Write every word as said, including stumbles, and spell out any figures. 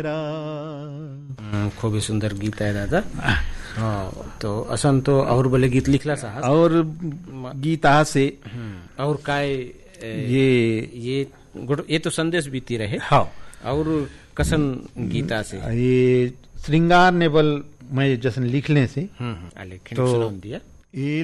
खूब सुंदर गीत आहे दादा. हाँ, तो असन तो और बोले गीत लिखला सा और गीत आ से और काय ये ये ये तो संदेश बीती रहे. हाँ, और कसन गीता से ये श्रृंगार नेवल मैं जैसे लिखने से तो दिया.